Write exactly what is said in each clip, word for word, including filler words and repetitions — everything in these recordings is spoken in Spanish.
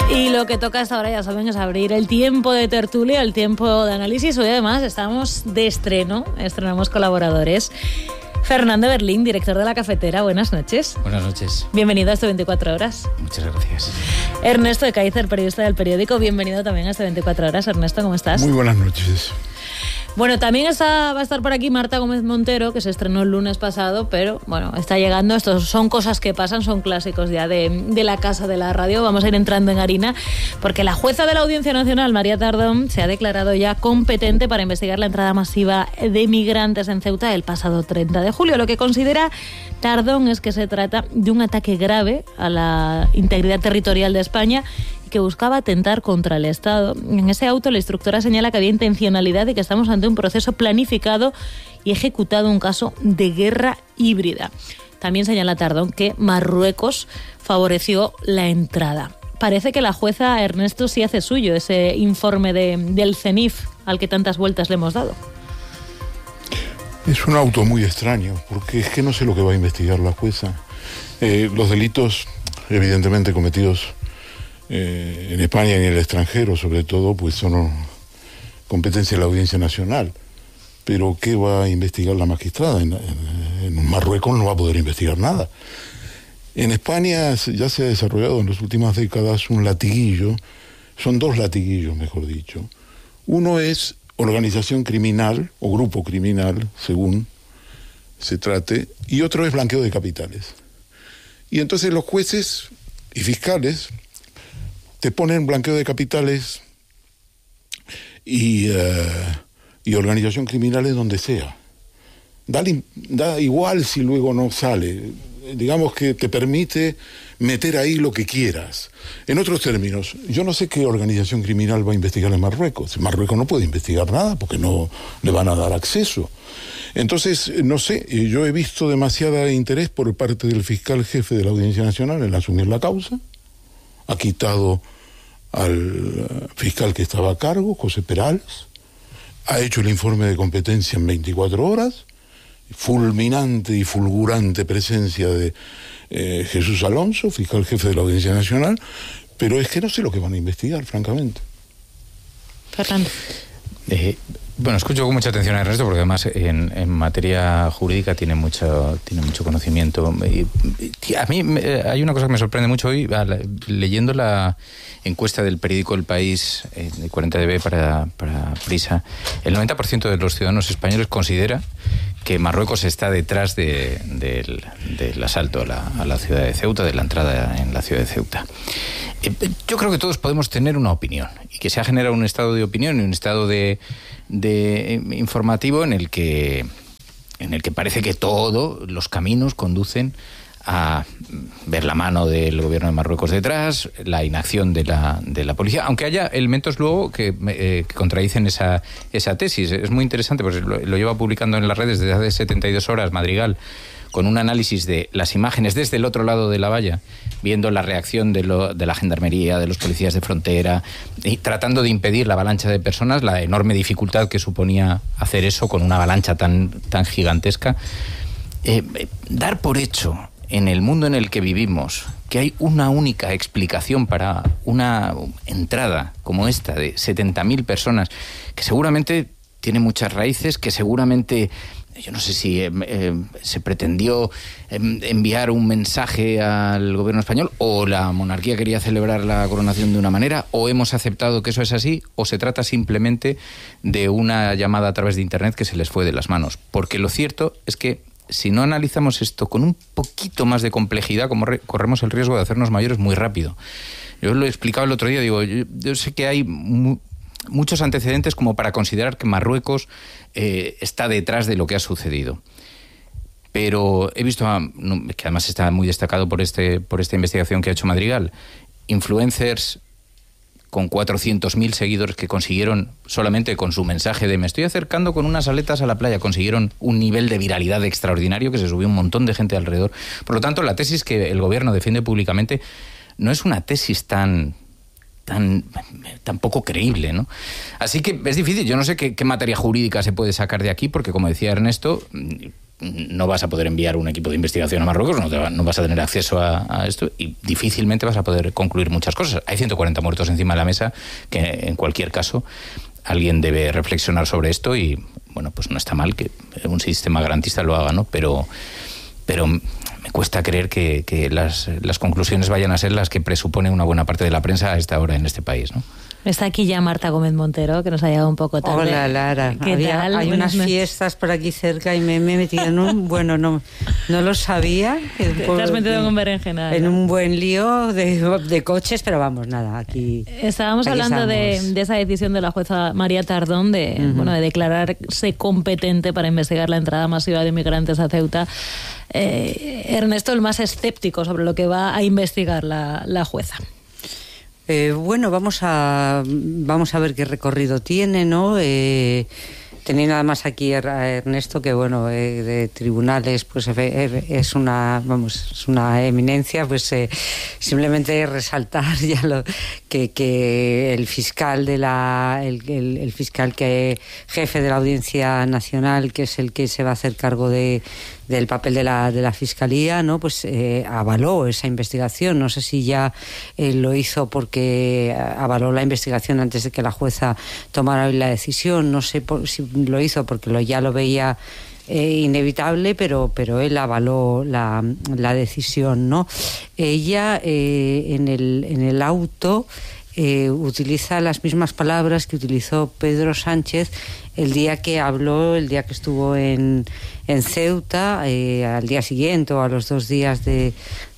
Y lo que toca hasta ahora, ya saben, es abrir el tiempo de tertulia, el tiempo de análisis. Hoy además estamos de estreno, estrenamos colaboradores. Fernando Berlín, director de La Cafetera, buenas noches. Buenas noches. Bienvenido a este veinticuatro horas. Muchas gracias. Ernesto de Kaiser, periodista del periódico, bienvenido también a este veinticuatro horas. Ernesto, ¿cómo estás? Muy buenas noches. Bueno, también está, va a estar por aquí Marta Gómez Montero, que se estrenó el lunes pasado, pero bueno, está llegando. Estos son cosas que pasan, son clásicos ya de, de la casa de la radio. Vamos a ir entrando en harina, porque la jueza de la Audiencia Nacional, María Tardón, se ha declarado ya competente para investigar la entrada masiva de migrantes en Ceuta el pasado treinta de julio. Lo que considera Tardón es que se trata de un ataque grave a la integridad territorial de España que buscaba atentar contra el Estado. En ese auto, la instructora señala que había intencionalidad y que estamos ante un proceso planificado y ejecutado, un caso de guerra híbrida. También señala Tardón que Marruecos favoreció la entrada. Parece que la jueza Ernesto sí hace suyo ese informe de, del CENIF al que tantas vueltas le hemos dado. Es un auto muy extraño, porque es que no sé lo que va a investigar la jueza. Eh, los delitos, evidentemente cometidos Eh, en España y en el extranjero, sobre todo, pues son competencia de la Audiencia Nacional. Pero ¿qué va a investigar la magistrada? En, en, en Marruecos no va a poder investigar nada. En España ya se ha desarrollado en las últimas décadas un latiguillo, son dos latiguillos, mejor dicho. Uno es organización criminal o grupo criminal, según se trate, y otro es blanqueo de capitales. Y entonces los jueces y fiscales te ponen blanqueo de capitales y, uh, y organización criminal en donde sea. Da, da igual si luego no sale. Digamos que te permite meter ahí lo que quieras. En otros términos, yo no sé qué organización criminal va a investigar en Marruecos. Marruecos no puede investigar nada porque no le van a dar acceso. Entonces, no sé, yo he visto demasiado interés por parte del fiscal jefe de la Audiencia Nacional en asumir la causa. Ha quitado al fiscal que estaba a cargo, José Perales, ha hecho el informe de competencia en veinticuatro horas, fulminante y fulgurante presencia de eh, Jesús Alonso, fiscal jefe de la Audiencia Nacional, pero es que no sé lo que van a investigar, francamente. Fernando. Eh, bueno, escucho con mucha atención a Ernesto porque además en, en materia jurídica tiene mucho, tiene mucho conocimiento. Y, y a mí me, hay una cosa que me sorprende mucho hoy, leyendo la encuesta del periódico El País, eh, de cuarenta D B para, para Prisa. El noventa por ciento de los ciudadanos españoles considera que Marruecos está detrás de, de, del, del asalto a la, a la ciudad de Ceuta, de la entrada en la ciudad de Ceuta. Eh, yo creo que todos podemos tener una opinión y que se ha generado un estado de opinión y un estado de, de informativo en el que en el que parece que todos los caminos conducen a ver la mano del gobierno de Marruecos detrás, la inacción de la, de la policía, aunque haya elementos luego que, eh, que contradicen esa, esa tesis. Es muy interesante, pues lo, lo lleva publicando en las redes desde hace setenta y dos horas Madrigal, con un análisis de las imágenes desde el otro lado de la valla, viendo la reacción de, lo, de la gendarmería, de los policías de frontera, y tratando de impedir la avalancha de personas, la enorme dificultad que suponía hacer eso con una avalancha tan, tan gigantesca. Eh, dar por hecho en el mundo en el que vivimos que hay una única explicación para una entrada como esta de setenta mil personas, que seguramente tiene muchas raíces, que seguramente, yo no sé si eh, eh, se pretendió eh, enviar un mensaje al gobierno español, o la monarquía quería celebrar la coronación de una manera, o hemos aceptado que eso es así, o se trata simplemente de una llamada a través de internet que se les fue de las manos. Porque lo cierto es que si no analizamos esto con un poquito más de complejidad, como re- corremos el riesgo de hacernos mayores muy rápido. Yo lo he explicado el otro día, digo, yo, yo sé que hay mu- muchos antecedentes como para considerar que Marruecos eh, está detrás de lo que ha sucedido. Pero he visto, a, no, que además está muy destacado por, este, por esta investigación que ha hecho Madrigal, influencers con cuatrocientos mil seguidores que consiguieron, solamente con su mensaje de me estoy acercando con unas aletas a la playa, consiguieron un nivel de viralidad extraordinario, que se subió un montón de gente alrededor. Por lo tanto, la tesis que el gobierno defiende públicamente no es una tesis tan, tan, tan poco creíble, ¿no? Así que es difícil. Yo no sé qué, qué materia jurídica se puede sacar de aquí, porque como decía Ernesto, no vas a poder enviar un equipo de investigación a Marruecos, no, te va, no vas a tener acceso a, a esto y difícilmente vas a poder concluir muchas cosas. Hay ciento cuarenta muertos encima de la mesa que, en cualquier caso, alguien debe reflexionar sobre esto y, bueno, pues no está mal que un sistema garantista lo haga, ¿no? Pero, pero me cuesta creer que, que las, las conclusiones vayan a ser las que presupone una buena parte de la prensa a esta hora en este país, ¿no? Está aquí ya Marta Gómez Montero, que nos ha llegado un poco tarde. Hola, Lara. ¿Qué Había, tal? Hay Buenas unas noches. fiestas por aquí cerca y me, me he metido en un... Bueno, no, no lo sabía. Te, te has metido en un berenjenal. En un buen lío de, de coches, pero vamos, nada, aquí... Estábamos aquí hablando de, estamos. de esa decisión de la jueza María Tardón de, uh-huh. bueno, de declararse competente para investigar la entrada masiva de inmigrantes a Ceuta. Eh, Ernesto, el más escéptico sobre lo que va a investigar la, la jueza. Eh, bueno, vamos a vamos a ver qué recorrido tiene, ¿no? Eh, tenía nada más aquí a Ernesto que, bueno, eh, de tribunales, pues es una, vamos, es una eminencia, pues eh, simplemente resaltar ya lo que, que el fiscal de la, el, el, el fiscal que jefe de la Audiencia Nacional, que es el que se va a hacer cargo de del papel de la de la fiscalía, ¿no? Pues eh, avaló esa investigación. No sé si ya eh, lo hizo porque avaló la investigación antes de que la jueza tomara la decisión. No sé por, si lo hizo porque lo ya lo veía eh, inevitable, pero pero él avaló la, la decisión, ¿no? Ella eh, en el en el auto Eh, utiliza las mismas palabras que utilizó Pedro Sánchez el día que habló, el día que estuvo en, en Ceuta, eh, al día siguiente o a los dos días de,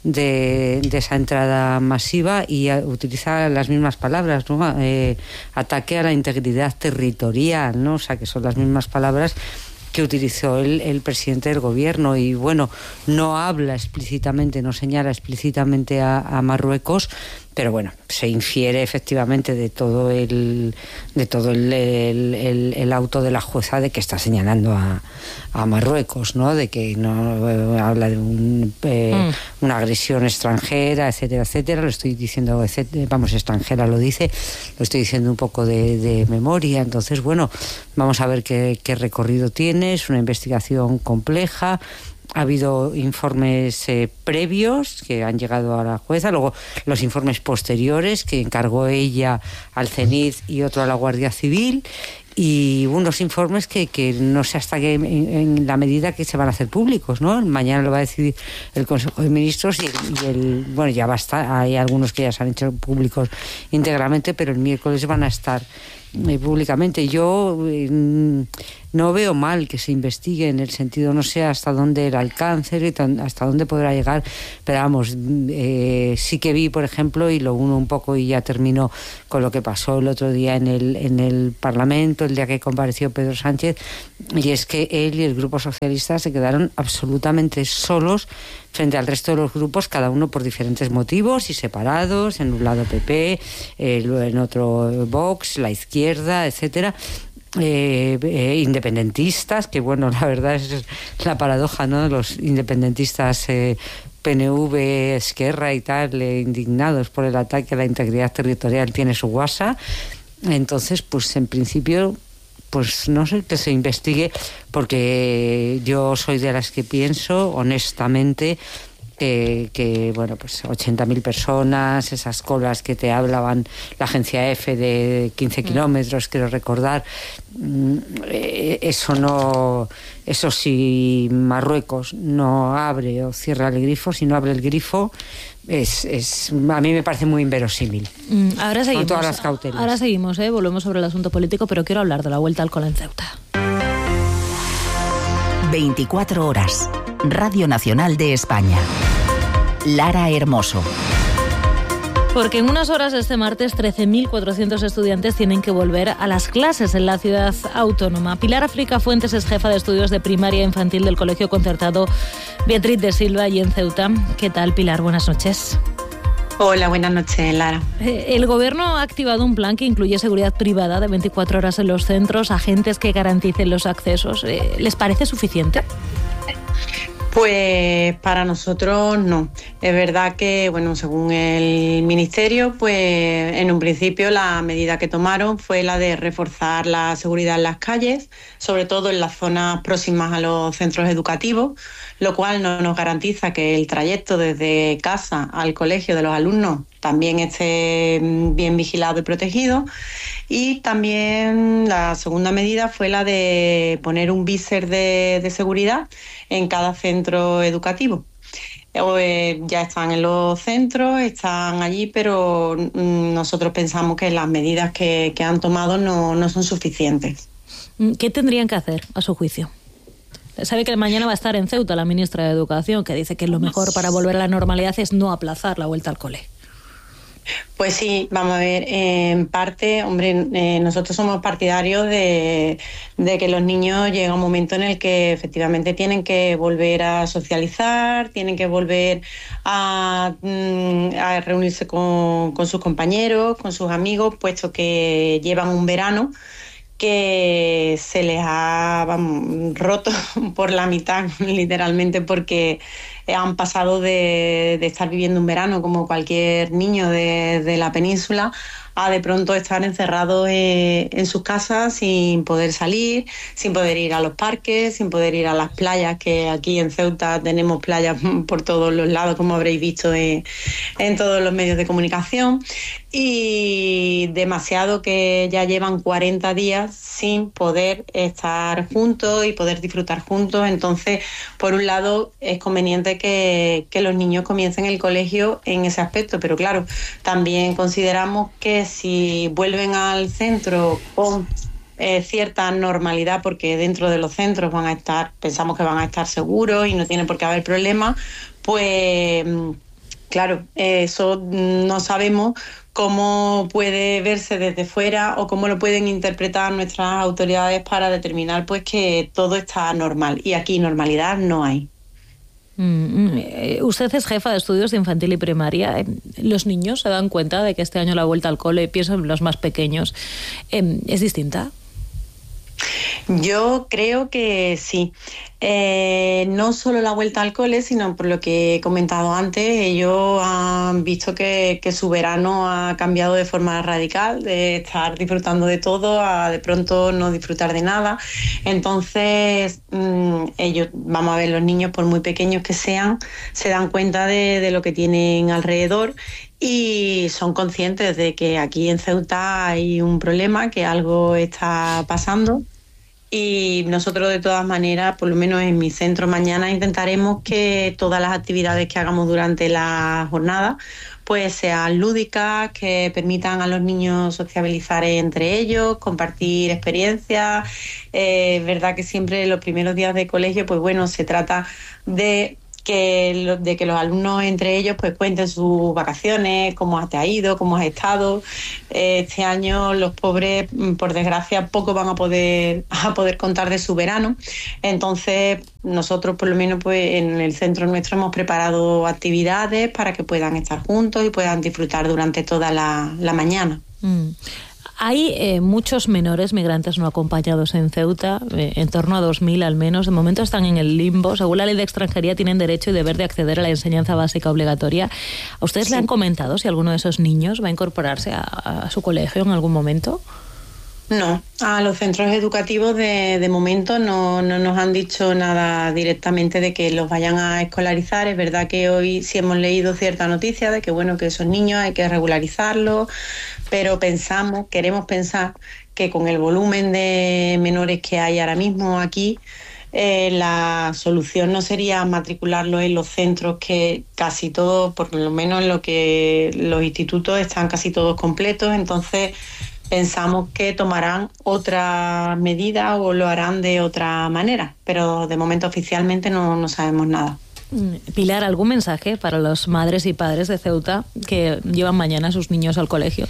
de, de esa entrada masiva, y a, utiliza las mismas palabras, ¿no? Eh, ataque a la integridad territorial, ¿no? O sea, que son las mismas palabras que utilizó el, el presidente del gobierno. Y bueno, no habla explícitamente, no señala explícitamente a, a Marruecos, pero bueno, se infiere efectivamente de todo el de todo el, el, el, el auto de la jueza de que está señalando a, a Marruecos, ¿no? De que no eh, habla de un, eh, mm. una agresión extranjera, etcétera, etcétera. Lo estoy diciendo, etcétera, vamos, extranjera lo dice, lo estoy diciendo un poco de, de memoria. Entonces, bueno, vamos a ver qué, qué recorrido tiene. Es una investigación compleja. Ha habido informes eh, previos que han llegado a la jueza, luego los informes posteriores que encargó ella al CENIT y otro a la Guardia Civil, y unos informes que, que no sé hasta qué, en, en la medida que se van a hacer públicos, ¿no? Mañana lo va a decidir el Consejo de Ministros y, y el, bueno, ya va a estar, hay algunos que ya se han hecho públicos íntegramente, pero el miércoles van a estar eh, públicamente. Yo eh, no veo mal que se investigue, en el sentido, no sé hasta dónde el alcance, hasta dónde podrá llegar, pero vamos, eh, sí que vi, por ejemplo, y lo uno un poco y ya termino con lo que pasó el otro día en el, en el Parlamento, el día que compareció Pedro Sánchez, y es que él y el Grupo Socialista se quedaron absolutamente solos frente al resto de los grupos, cada uno por diferentes motivos y separados, en un lado P P, eh, en otro Vox, la izquierda, etcétera. Eh, eh, independentistas, que bueno, la verdad es la paradoja, ¿no? Los independentistas eh, P N V, Esquerra y tal, eh, indignados por el ataque a la integridad territorial, tiene su guasa. Entonces, pues en principio, pues no sé, que se investigue, porque yo soy de las que pienso, honestamente, Que, que bueno, pues ochenta mil personas, esas colas que te hablaban la agencia F de quince kilómetros, quiero recordar, eso no, eso si Marruecos no abre o cierra el grifo, si no abre el grifo, es, es a mí me parece muy inverosímil. Mm, ahora seguimos, con todas las cautelas. Ahora seguimos, ¿eh? Volvemos sobre el asunto político, pero quiero hablar de la vuelta al cole en Ceuta. veinticuatro horas. Radio Nacional de España. Lara Hermoso. Porque en unas horas este martes trece mil cuatrocientos estudiantes tienen que volver a las clases en la ciudad autónoma. Pilar África Fuentes es jefa de estudios de primaria infantil del Colegio Concertado Beatriz de Silva y en Ceuta. ¿Qué tal, Pilar? Buenas noches. Hola, buenas noches, Lara. El Gobierno ha activado un plan que incluye seguridad privada de veinticuatro horas en los centros, agentes que garanticen los accesos. ¿Les parece suficiente? Pues para nosotros no. Es verdad que, bueno, según el Ministerio, pues en un principio la medida que tomaron fue la de reforzar la seguridad en las calles, sobre todo en las zonas próximas a los centros educativos, lo cual no nos garantiza que el trayecto desde casa al colegio de los alumnos también esté bien vigilado y protegido. Y también la segunda medida fue la de poner un viser de, de seguridad en cada centro educativo. Eh, ya están en los centros, están allí, pero mm, nosotros pensamos que las medidas que, que han tomado no, no son suficientes. ¿Qué tendrían que hacer, a su juicio? Sabe que mañana va a estar en Ceuta la ministra de Educación, que dice que lo mejor para volver a la normalidad es no aplazar la vuelta al cole. Pues sí, vamos a ver, eh, en parte, hombre, eh, nosotros somos partidarios de, de que los niños llega un momento en el que efectivamente tienen que volver a socializar, tienen que volver a, a reunirse con, con sus compañeros, con sus amigos, puesto que llevan un verano que se les ha vamos, roto por la mitad, literalmente, porque han pasado de, de estar viviendo un verano como cualquier niño de, de la península a de pronto estar encerrados eh, en sus casas sin poder salir, sin poder ir a los parques, sin poder ir a las playas, que aquí en Ceuta tenemos playas por todos los lados, como habréis visto en, en todos los medios de comunicación, y demasiado que ya llevan cuarenta días sin poder estar juntos y poder disfrutar juntos. Entonces, por un lado, es conveniente que, que los niños comiencen el colegio en ese aspecto, pero claro, también consideramos que si vuelven al centro con eh, cierta normalidad, porque dentro de los centros van a estar, pensamos que van a estar seguros y no tiene por qué haber problemas, pues claro, eso no sabemos cómo puede verse desde fuera o cómo lo pueden interpretar nuestras autoridades para determinar pues que todo está normal, y aquí normalidad no hay. Usted es jefa de estudios de infantil y primaria. ¿Los niños se dan cuenta de que este año la vuelta al cole, pienso en los más pequeños, es distinta? Yo creo que sí. Eh, no solo la vuelta al cole, sino por lo que he comentado antes, ellos han visto que, que su verano ha cambiado de forma radical, de estar disfrutando de todo a de pronto no disfrutar de nada. Entonces, mmm, ellos, vamos a ver, los niños, por muy pequeños que sean, se dan cuenta de, de lo que tienen alrededor y son conscientes de que aquí en Ceuta hay un problema, que algo está pasando. Y nosotros, de todas maneras, por lo menos en mi centro, mañana intentaremos que todas las actividades que hagamos durante la jornada pues sean lúdicas, que permitan a los niños sociabilizar entre ellos, compartir experiencias. Eh, es verdad que siempre los primeros días de colegio, pues bueno, se trata de que, de que los alumnos entre ellos pues cuenten sus vacaciones, cómo te ha ido, cómo has estado. Este año los pobres, por desgracia, poco van a poder, a poder contar de su verano. Entonces, nosotros por lo menos pues en el centro nuestro hemos preparado actividades para que puedan estar juntos y puedan disfrutar durante toda la, la mañana. Mm. Hay eh, muchos menores migrantes no acompañados en Ceuta, eh, en torno a dos mil al menos. De momento están en el limbo. Según la ley de extranjería, tienen derecho y deber de acceder a la enseñanza básica obligatoria. ¿A ustedes sí le han comentado si alguno de esos niños va a incorporarse a, a su colegio en algún momento? No, a los centros educativos de, de momento no, no nos han dicho nada directamente de que los vayan a escolarizar. Es verdad que hoy sí hemos leído cierta noticia de que bueno, que esos niños hay que regularizarlos, pero pensamos, queremos pensar que con el volumen de menores que hay ahora mismo aquí, eh, la solución no sería matricularlos en los centros, que casi todos, por lo menos en lo que los institutos están casi todos completos. Entonces pensamos que tomarán otra medida o lo harán de otra manera, pero de momento oficialmente no, no sabemos nada. Pilar, ¿algún mensaje para los madres y padres de Ceuta que llevan mañana a sus niños al colegio?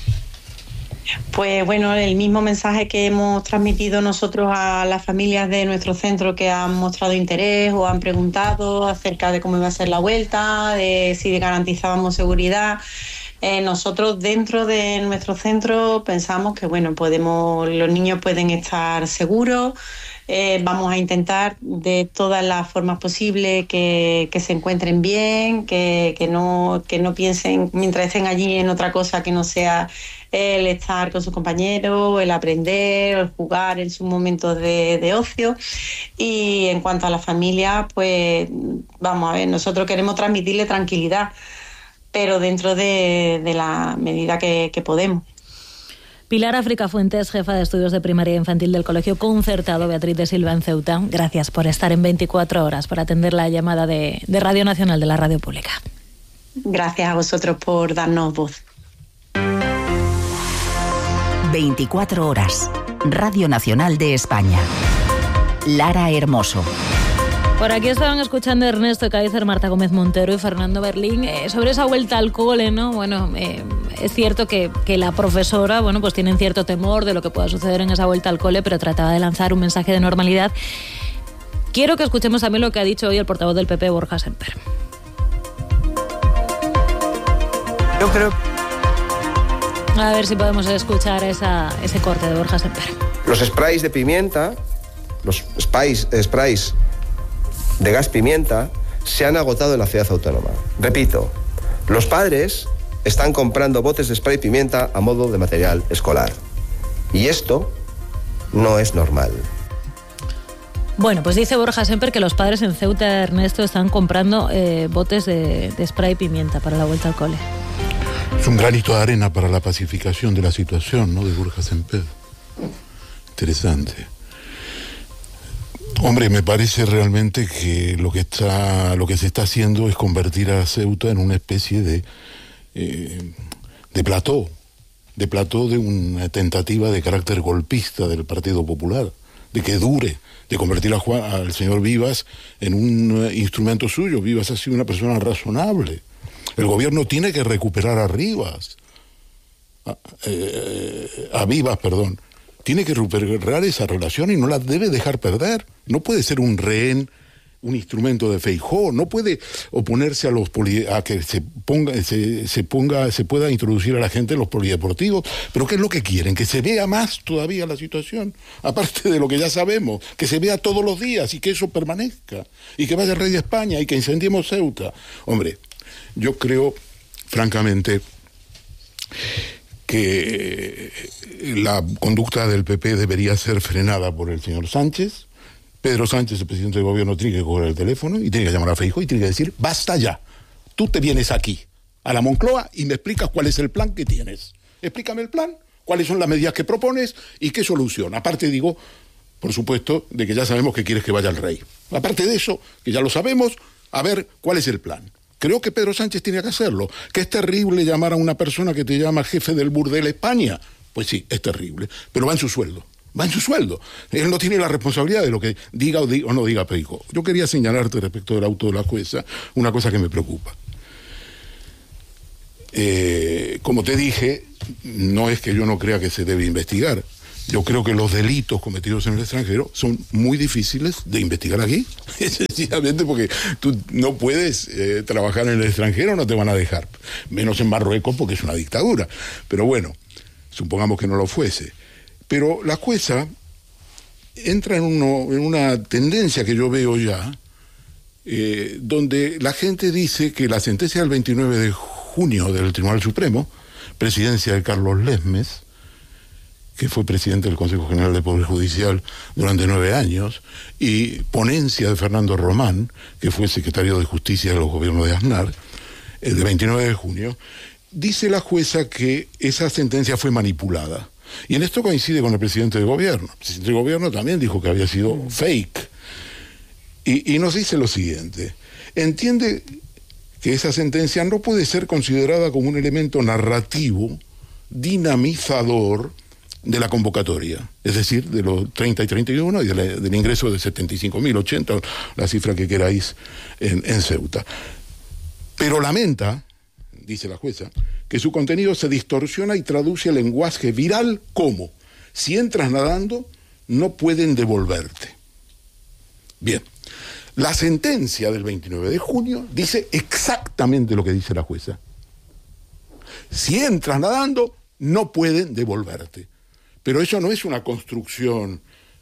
Pues bueno, el mismo mensaje que hemos transmitido nosotros a las familias de nuestro centro que han mostrado interés o han preguntado acerca de cómo iba a ser la vuelta, de si garantizábamos seguridad. Eh, nosotros dentro de nuestro centro pensamos que bueno, podemos, los niños pueden estar seguros, Eh, vamos a intentar de todas las formas posibles que, que se encuentren bien, que, que, no, que no piensen mientras estén allí en otra cosa que no sea el estar con sus compañeros, el aprender, el jugar en sus momentos de, de ocio. Y en cuanto a la familia, pues vamos a ver, nosotros queremos transmitirle tranquilidad, pero dentro de, de la medida que, que podemos. Pilar África Fuentes, jefa de estudios de primaria infantil del Colegio Concertado Beatriz de Silva en Ceuta. Gracias por estar en veinticuatro horas, por atender la llamada de, de Radio Nacional, de la Radio Pública. Gracias a vosotros por darnos voz. veinticuatro horas. Radio Nacional de España. Lara Hermoso. Por aquí estaban escuchando Ernesto Kaiser, Marta Gómez Montero y Fernando Berlín eh, sobre esa vuelta al cole, ¿no? Bueno, eh, es cierto que, que la profesora, bueno, pues tienen cierto temor de lo que pueda suceder en esa vuelta al cole, pero trataba de lanzar un mensaje de normalidad. Quiero que escuchemos también lo que ha dicho hoy el portavoz del P P, Borja Semper. Yo creo... A ver si podemos escuchar esa, ese corte de Borja Semper. Los sprays de pimienta, los sprays, sprays de gas pimienta, se han agotado en la ciudad autónoma. Repito, los padres están comprando botes de spray pimienta a modo de material escolar. Y esto no es normal. Bueno, pues dice Borja Semper que los padres en Ceuta, Ernesto, están comprando eh, botes de, de spray pimienta para la vuelta al cole. Es un granito de arena para la pacificación de la situación, ¿no?, de Borja Semper. Interesante. Hombre, me parece realmente que lo que está, lo que se está haciendo es convertir a Ceuta en una especie de eh, de plató, de plató de una tentativa de carácter golpista del Partido Popular, de que dure, de convertir a Juan, al señor Vivas en un uh, instrumento suyo. Vivas ha sido una persona razonable. El gobierno tiene que recuperar a Rivas, a, eh, a Vivas, perdón. Tiene que recuperar esa relación y no la debe dejar perder. No puede ser un rehén, un instrumento de Feijóo. No puede oponerse a los poli, a que se ponga, se, se ponga, se pueda introducir a la gente en los polideportivos. Pero ¿qué es lo que quieren? Que se vea más todavía la situación, aparte de lo que ya sabemos, que se vea todos los días y que eso permanezca, y que vaya el rey de España y que incendiemos Ceuta. Hombre, yo creo, francamente, que la conducta del P P debería ser frenada por el señor Sánchez. Pedro Sánchez, el presidente del gobierno, tiene que coger el teléfono y tiene que llamar a Feijóo y tiene que decir: basta ya, tú te vienes aquí, a la Moncloa, y me explicas cuál es el plan que tienes. Explícame el plan, cuáles son las medidas que propones y qué solución. Aparte, digo, por supuesto, de que ya sabemos que quieres que vaya el rey. Aparte de eso, que ya lo sabemos, a ver cuál es el plan. Creo que Pedro Sánchez tiene que hacerlo. Que es terrible llamar a una persona que te llama jefe del burdel España. Pues sí, es terrible, pero va en su sueldo. Va en su sueldo. Él no tiene la responsabilidad de lo que diga o, diga, o no diga Feijóo. Yo quería señalarte respecto del auto de la jueza una cosa que me preocupa. Eh, como te dije, no es que yo no crea que se debe investigar. Yo creo que los delitos cometidos en el extranjero son muy difíciles de investigar aquí, sencillamente porque tú no puedes eh, trabajar en el extranjero, no te van a dejar, menos en Marruecos porque es una dictadura. Pero bueno, supongamos que no lo fuese. Pero la jueza entra en, uno, en una tendencia que yo veo ya, eh, donde la gente dice que la sentencia del veintinueve de junio del Tribunal Supremo, presidencia de Carlos Lesmes, que fue presidente del Consejo General del Poder Judicial durante nueve años, y ponencia de Fernando Román, que fue secretario de Justicia de los gobiernos de Aznar, el de veintinueve de junio, dice la jueza que esa sentencia fue manipulada. Y en esto coincide con el presidente del gobierno. El presidente del gobierno también dijo que había sido fake. Y, y nos dice lo siguiente: entiende que esa sentencia no puede ser considerada como un elemento narrativo dinamizador de la convocatoria, es decir, de los treinta y treinta y uno y de la, del ingreso de setenta y cinco mil, ochenta, la cifra que queráis, en, en Ceuta. Pero lamenta, dice la jueza, que su contenido se distorsiona y traduce el lenguaje viral como: si entras nadando, no pueden devolverte. Bien, la sentencia del veintinueve de junio dice exactamente lo que dice la jueza. Si entras nadando, no pueden devolverte. Pero eso no es una construcción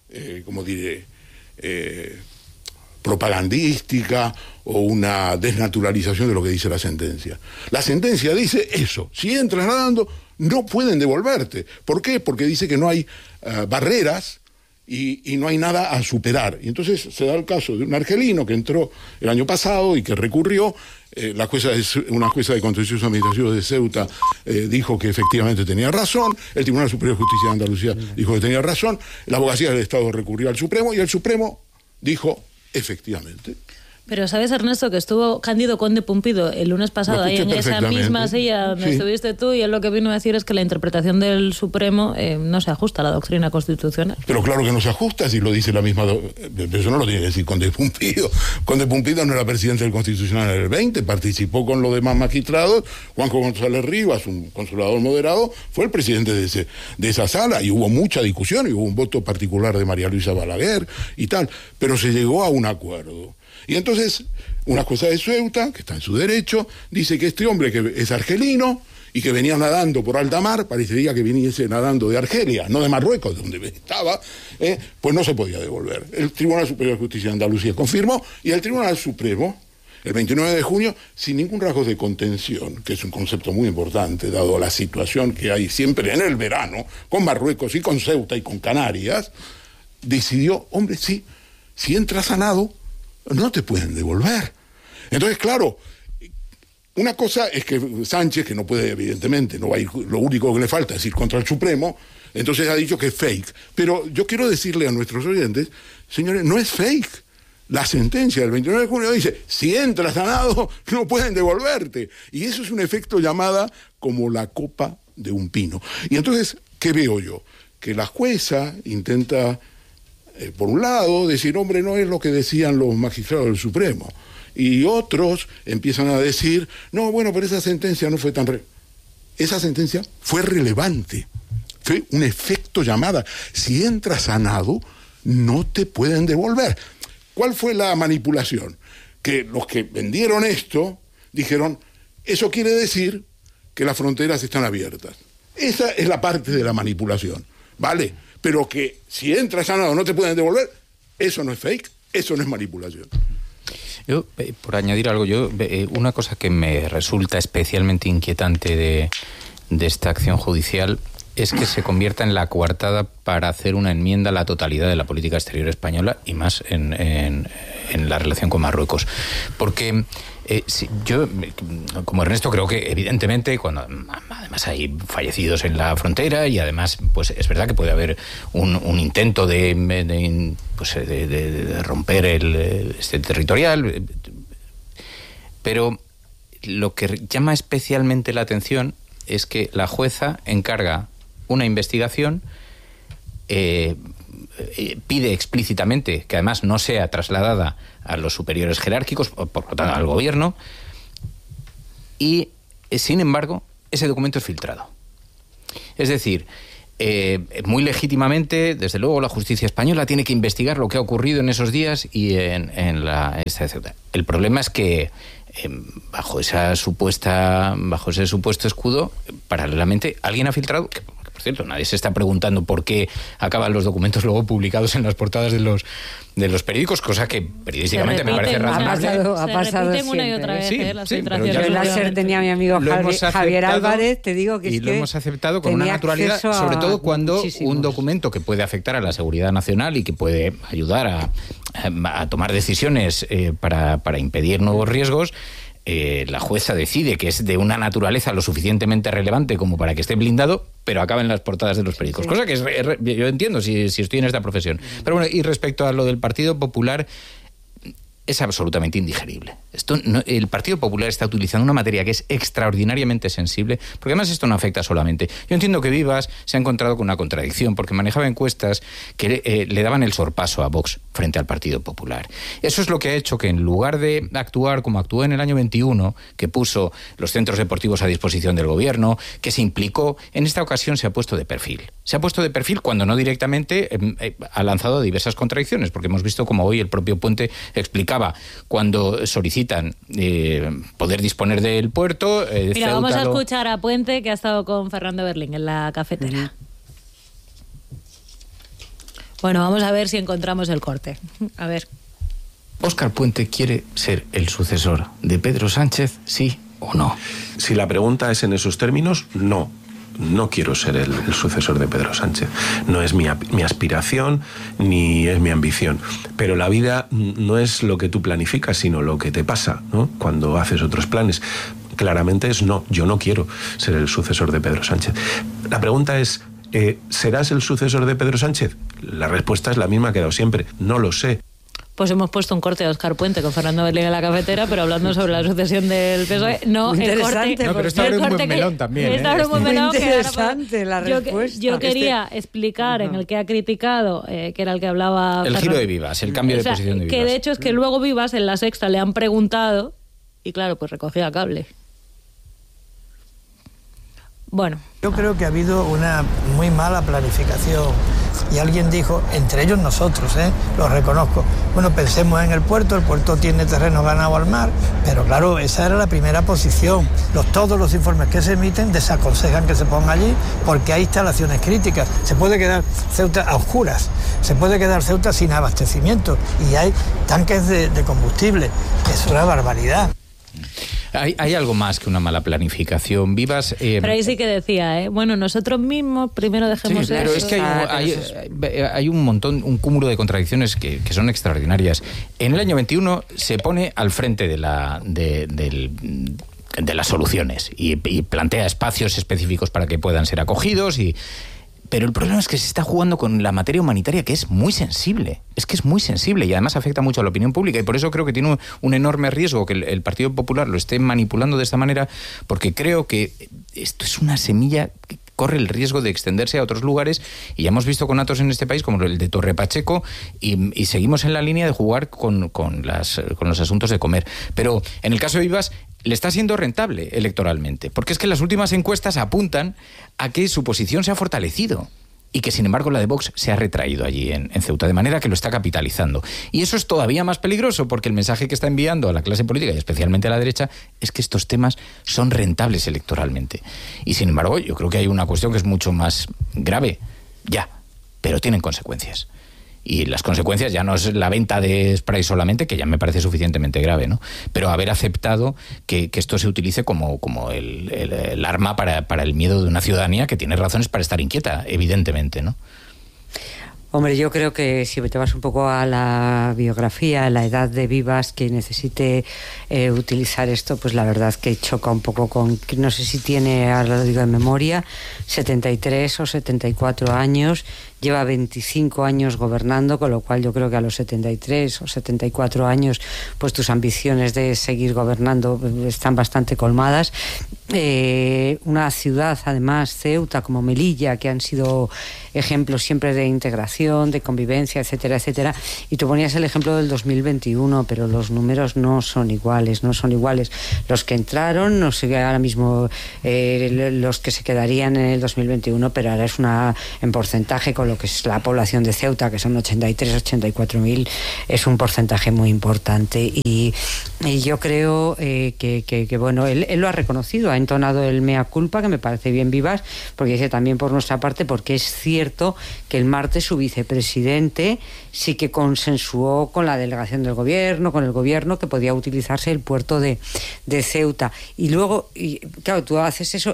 eh, como diré, eh, propagandística o una desnaturalización de lo que dice la sentencia. La sentencia dice eso: si entras nadando, no pueden devolverte. ¿Por qué? Porque dice que no hay uh, barreras y, y no hay nada a superar. Y entonces se da el caso de un argelino que entró el año pasado y que recurrió. Eh, la jueza de, una jueza de contencioso administrativo de Ceuta eh, dijo que efectivamente tenía razón. El Tribunal Superior de Justicia de Andalucía dijo que tenía razón. La abogacía del Estado recurrió al Supremo y el Supremo dijo efectivamente. Pero sabes, Ernesto, que estuvo Cándido Conde Pumpido el lunes pasado ahí en esa misma silla donde sí. estuviste tú, y él lo que vino a decir es que la interpretación del Supremo eh, no se ajusta a la doctrina constitucional. Pero claro que no se ajusta, si lo dice la misma... Do... Pero eso no lo tiene que decir Conde Pumpido. Conde Pumpido no era presidente del Constitucional en el veinte, participó con los demás magistrados. Juanjo González Rivas, un conservador moderado, fue el presidente de, ese, de esa sala, y hubo mucha discusión, y hubo un voto particular de María Luisa Balaguer y tal, pero se llegó a un acuerdo. Y entonces, una jueza de Ceuta, que está en su derecho, dice que este hombre que es argelino y que venía nadando por alta mar, parecería que viniese nadando de Argelia, no de Marruecos, donde estaba, eh, pues no se podía devolver. El Tribunal Superior de Justicia de Andalucía confirmó, y el Tribunal Supremo, el veintinueve de junio, sin ningún rasgo de contención, que es un concepto muy importante, dado la situación que hay siempre en el verano, con Marruecos y con Ceuta y con Canarias, decidió, hombre, sí, si entras a nado, no te pueden devolver. Entonces, claro, una cosa es que Sánchez, que no puede, evidentemente, no va a ir, lo único que le falta es ir contra el Supremo, entonces ha dicho que es fake. Pero yo quiero decirle a nuestros oyentes, señores, no es fake. La sentencia del veintinueve de junio dice, si entras a nado, no pueden devolverte. Y eso es un efecto llamada como la copa de un pino. Y entonces, ¿qué veo yo? Que la jueza intenta... Eh, por un lado, decir, hombre, no es lo que decían los magistrados del Supremo. Y otros empiezan a decir, no, bueno, pero esa sentencia no fue tan... Re... Esa sentencia fue relevante. Fue un efecto llamada. Si entras a nado, no te pueden devolver. ¿Cuál fue la manipulación? Que los que vendieron esto dijeron, eso quiere decir que las fronteras están abiertas. Esa es la parte de la manipulación, ¿vale? Pero que si entras a nado no te pueden devolver, eso no es fake, eso no es manipulación. Yo, eh, por añadir algo, yo eh, una cosa que me resulta especialmente inquietante de, de esta acción judicial es que se convierta en la coartada para hacer una enmienda a la totalidad de la política exterior española, y más en, en, en la relación con Marruecos. Porque eh, si, yo, como Ernesto, creo que evidentemente, cuando además hay fallecidos en la frontera, y además pues es verdad que puede haber un, un intento de, de, pues, de, de, de romper el este territorial, pero lo que llama especialmente la atención es que la jueza encarga una investigación, eh, eh, pide explícitamente que además no sea trasladada a los superiores jerárquicos, por, por lo tanto al gobierno, y eh, sin embargo ese documento es filtrado. Es decir, eh, muy legítimamente, desde luego, la justicia española tiene que investigar lo que ha ocurrido en esos días y en, en la esta Ceuta. El problema es que eh, bajo esa supuesta, bajo ese supuesto escudo, paralelamente alguien ha filtrado, que, por cierto, nadie se está preguntando por qué acaban los documentos luego publicados en las portadas de los de los periódicos, cosa que periodísticamente me parece razonable. Ha pasado, ha pasado se repiten una y siempre, otra vez, sí, eh, las sí, filtraciones. Yo en la SER tenía a mi amigo Javi, Javier Álvarez, te digo que y es lo que hemos aceptado con una naturalidad, sobre todo cuando un documento que puede afectar a la seguridad nacional y que puede ayudar a, a, a tomar decisiones eh, para, para impedir nuevos riesgos, eh, la jueza decide que es de una naturaleza lo suficientemente relevante como para que esté blindado, pero acaba en las portadas de los periódicos. Sí. Cosa que es, es, yo entiendo si, si estoy en esta profesión. Pero bueno, y respecto a lo del Partido Popular, es absolutamente indigerible. Esto no, el Partido Popular está utilizando una materia que es extraordinariamente sensible, porque además esto no afecta solamente. Yo entiendo que Vivas se ha encontrado con una contradicción, porque manejaba encuestas que eh, le daban el sorpaso a Vox frente al Partido Popular. Eso es lo que ha hecho que, en lugar de actuar como actuó en el año veintiuno, que puso los centros deportivos a disposición del gobierno, que se implicó, en esta ocasión se ha puesto de perfil. Se ha puesto de perfil cuando no directamente eh, eh, ha lanzado diversas contradicciones, porque hemos visto como hoy el propio Puente explicaba cuando solicitan eh, poder disponer del puerto. Eh, Mira, Ceuta vamos a lo... escuchar a Puente, que ha estado con Fernando Berlín en la cafetera. Bueno, vamos a ver si encontramos el corte. A ver. ¿Óscar Puente quiere ser el sucesor de Pedro Sánchez, sí o no? Si la pregunta es en esos términos, no. No quiero ser el, el sucesor de Pedro Sánchez. No es mi, mi aspiración ni es mi ambición. Pero la vida no es lo que tú planificas, sino lo que te pasa, ¿no? Cuando haces otros planes. Claramente es no, yo no quiero ser el sucesor de Pedro Sánchez. La pregunta es, eh, ¿serás el sucesor de Pedro Sánchez? La respuesta es la misma que he dado siempre, no lo sé. Pues hemos puesto un corte de Óscar Puente con Fernando Berlín en la cafetera, pero hablando sobre la sucesión del P S O E. No, el corte, no, pero está el un corte buen que, melón también. Está ¿eh? un buen melón. Muy interesante la yo, respuesta. Yo quería este... explicar en el que ha criticado, eh, que era el que hablaba... El Fernando, giro de Vivas, el cambio o sea, de posición de Vivas. Que de hecho es que luego Vivas en La Sexta le han preguntado y claro, pues recogía cable. Bueno. Yo creo que ha habido una muy mala planificación y alguien dijo, entre ellos nosotros, ¿eh? Lo reconozco, bueno, pensemos en el puerto, el puerto tiene terreno ganado al mar, pero claro, esa era la primera posición. Los, todos los informes que se emiten desaconsejan que se ponga allí porque hay instalaciones críticas. Se puede quedar Ceuta a oscuras, se puede quedar Ceuta sin abastecimiento y hay tanques de, de combustible. Es una barbaridad. Hay, hay algo más que una mala planificación. Vivas... Eh, pero ahí sí que decía, ¿eh? Bueno, nosotros mismos primero dejemos sí, eso. pero es que hay, ah, hay, hay, hay un montón, un cúmulo de contradicciones que, que son extraordinarias. En el año veintiuno se pone al frente de la... De, del, de las soluciones y, y plantea espacios específicos para que puedan ser acogidos y... Pero el problema es que se está jugando con la materia humanitaria, que es muy sensible. Es que es muy sensible y además afecta mucho a la opinión pública. Y por eso creo que tiene un, un enorme riesgo que el, el Partido Popular lo esté manipulando de esta manera, porque creo que esto es una semilla que corre el riesgo de extenderse a otros lugares. Y ya hemos visto con datos en este país, como el de Torre Pacheco, y, y seguimos en la línea de jugar con, con, las, con los asuntos de comer. Pero en el caso de Vivas... le está siendo rentable electoralmente, porque es que las últimas encuestas apuntan a que su posición se ha fortalecido y que sin embargo la de Vox se ha retraído allí en, en Ceuta, de manera que lo está capitalizando. Y eso es todavía más peligroso porque el mensaje que está enviando a la clase política y especialmente a la derecha es que estos temas son rentables electoralmente. Y sin embargo yo creo que hay una cuestión que es mucho más grave, ya, pero tienen consecuencias. Y las consecuencias ya no es la venta de spray solamente, que ya me parece suficientemente grave, ¿no? Pero haber aceptado que, que esto se utilice como, como el, el, el arma para, para el miedo de una ciudadanía que tiene razones para estar inquieta, evidentemente, ¿no? Hombre, yo creo que si te vas un poco a la biografía, a la edad de Vivas, que necesite eh, utilizar esto, pues la verdad que choca un poco con, no sé si tiene, ahora lo digo de memoria, setenta y tres o setenta y cuatro años, lleva veinticinco años gobernando, con lo cual yo creo que a los setenta y tres o setenta y cuatro años, pues tus ambiciones de seguir gobernando están bastante colmadas. Eh, una ciudad, además, Ceuta, como Melilla, que han sido ejemplos siempre de integración, de convivencia, etcétera, etcétera. Y tú ponías el ejemplo del dos mil veintiuno, pero los números no son iguales, no son iguales. Los que entraron, no sé ahora mismo eh, los que se quedarían en el dos mil veintiuno, pero ahora es una, en porcentaje, con lo que es la población de Ceuta, que son ochenta y tres, ochenta y cuatro mil, es un porcentaje muy importante. Y, y yo creo eh, que, que, que, bueno, él, él lo ha reconocido, ha entonado el mea culpa, que me parece bien Vivas, porque dice también por nuestra parte, porque es cierto que el martes su vicepresidente sí que consensuó con la delegación del gobierno, con el gobierno, que podía utilizarse el puerto de, de Ceuta. Y luego, y, claro, tú haces eso...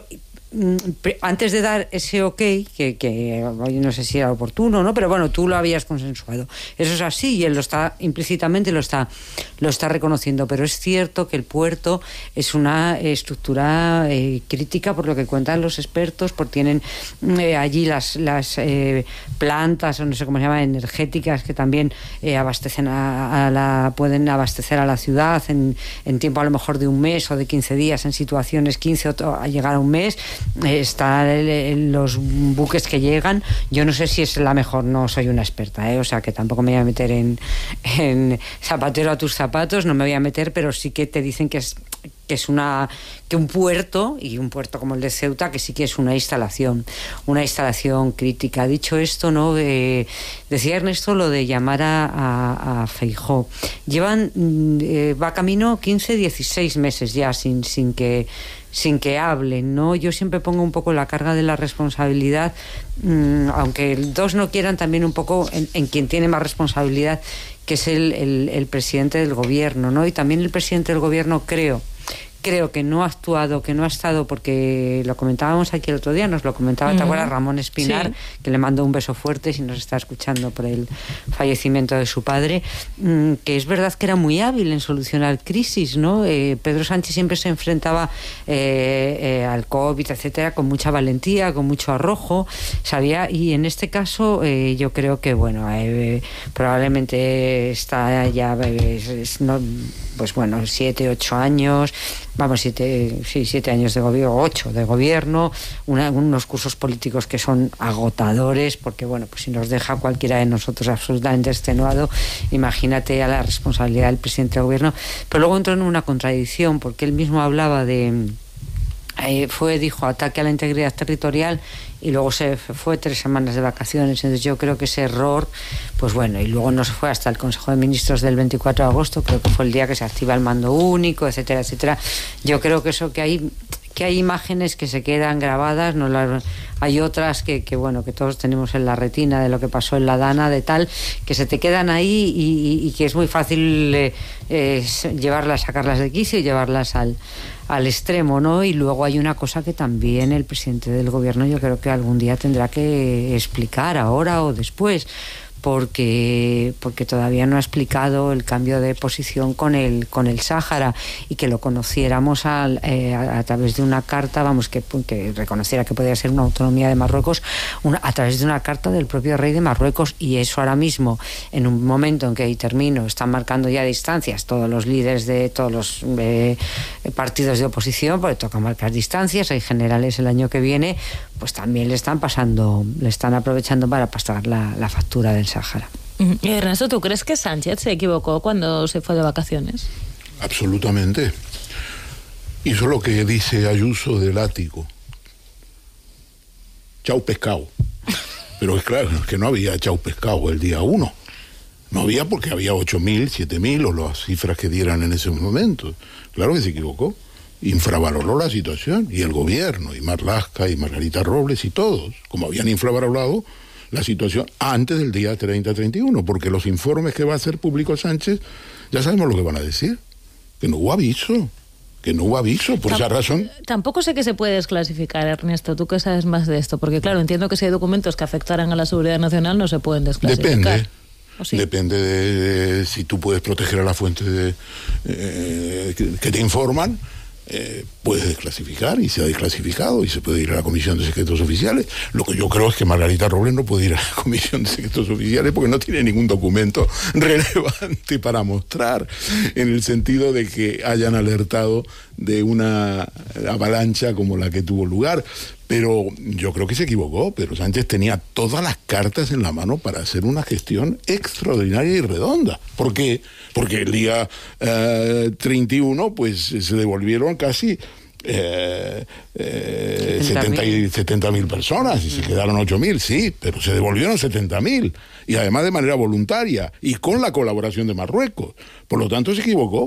antes de dar ese ok, que, que no sé si era oportuno, ¿no? Pero bueno, tú lo habías consensuado. Eso es así y él lo está, implícitamente lo está, lo está reconociendo. Pero es cierto que el puerto es una estructura eh, crítica, por lo que cuentan los expertos, porque tienen eh, allí las, las eh, plantas, o no sé cómo se llama, energéticas, que también eh, abastecen a, a la, pueden abastecer a la ciudad en, en tiempo a lo mejor de un mes o de quince días, en situaciones quince o a llegar a un mes. Están los buques que llegan. Yo no sé si es la mejor, no soy una experta, ¿eh? O sea que tampoco me voy a meter en, en zapatero a tus zapatos, no me voy a meter, pero sí que te dicen que es que es una que un puerto, y un puerto como el de Ceuta, que sí que es una instalación, una instalación crítica. Dicho esto, no eh, decía Ernesto lo de llamar a, a, a Feijóo. Llevan eh, va camino quince, dieciséis meses ya sin sin que sin que hablen, ¿no? Yo siempre pongo un poco la carga de la responsabilidad, mmm, aunque dos no quieran, también un poco en, en quien tiene más responsabilidad, que es el, el, el presidente del gobierno, ¿no? Y también el presidente del gobierno, creo, creo que no ha actuado, que no ha estado, porque lo comentábamos aquí el otro día, nos lo comentaba, uh-huh. ¿te acuerdas? Ramón Espinar, sí. que le mandó un beso fuerte si nos está escuchando por el fallecimiento de su padre, mmm, que es verdad que era muy hábil en solucionar crisis, ¿no? Eh, Pedro Sánchez siempre se enfrentaba eh, eh, al COVID, etcétera, con mucha valentía, con mucho arrojo, sabía, y en este caso eh, yo creo que, bueno, eh, probablemente está ya, eh, es, no, pues bueno, siete, ocho años, vamos, siete, sí, siete años de gobierno, ocho de gobierno, una, unos cursos políticos que son agotadores, porque bueno, pues si nos deja cualquiera de nosotros absolutamente extenuado, imagínate a la responsabilidad del presidente del gobierno. Pero luego entró en una contradicción, porque él mismo hablaba de... Eh, fue, dijo, ataque a la integridad territorial, y luego se fue tres semanas de vacaciones. Entonces yo creo que ese error, pues bueno, y luego no se fue hasta el Consejo de Ministros del veinticuatro de agosto, creo que fue el día que se activa el mando único, etcétera, etcétera. Yo creo que eso, que hay que hay imágenes que se quedan grabadas, no las, hay otras que, que bueno, que todos tenemos en la retina de lo que pasó en la Dana, de tal, que se te quedan ahí y, y, y que es muy fácil eh, eh, llevarlas, sacarlas de quicio y llevarlas al al extremo, ¿no? Y luego hay una cosa que también el presidente del gobierno yo creo que algún día tendrá que explicar, ahora o después, porque porque todavía no ha explicado el cambio de posición con el con el Sáhara, y que lo conociéramos al, eh, a, a través de una carta, vamos, que, que reconociera que podía ser una autonomía de Marruecos, una, a través de una carta del propio rey de Marruecos. Y eso ahora mismo, en un momento en que, y termino, están marcando ya distancias todos los líderes de todos los eh, partidos de oposición, porque toca marcar distancias, hay generales el año que viene, pues también le están pasando, le están aprovechando para pasar la, la factura del Sáhara. Y Ernesto, ¿tú crees que Sánchez se equivocó cuando se fue de vacaciones? Absolutamente. Hizo lo que dice Ayuso del ático. Chau pescado. Pero es claro que no había chau pescado el día uno. No había, porque había ocho mil, siete mil o las cifras que dieran en ese momento. Claro que se equivocó. Infravaloró la situación, y el gobierno, y Marlaska, y Margarita Robles, y todos, como habían infravalorado la situación antes del día treinta treinta y uno, porque los informes que va a hacer público Sánchez, ya sabemos lo que van a decir, que no hubo aviso, que no hubo aviso, por Tamp- esa razón. Tampoco sé que se puede desclasificar, Ernesto, tú que sabes más de esto, porque claro, entiendo que si hay documentos que afectaran a la seguridad nacional no se pueden desclasificar. Depende. Sí? Depende de, de si tú puedes proteger a la fuente de, eh, que, que te informan. Eh, puedes desclasificar, y se ha desclasificado, y se puede ir a la Comisión de Secretos Oficiales. Lo que yo creo es que Margarita Robles no puede ir a la Comisión de Secretos Oficiales porque no tiene ningún documento relevante para mostrar, en el sentido de que hayan alertado de una avalancha como la que tuvo lugar. Pero yo creo que se equivocó. Pedro Sánchez tenía todas las cartas en la mano para hacer una gestión extraordinaria y redonda. ¿Por qué? Porque el día eh, treinta y uno pues se devolvieron casi eh, eh, setenta mil personas, y se quedaron ocho mil, sí, pero se devolvieron setenta mil, y además de manera voluntaria y con la colaboración de Marruecos. Por lo tanto se equivocó.